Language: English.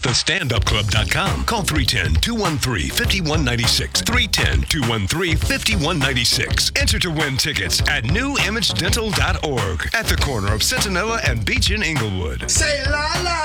thestandupclub.com. Call 310-213-5196. 310-213-5196. Enter to win tickets at newimagedental.org at the corner of Centinela and Beach in Inglewood. Say la la.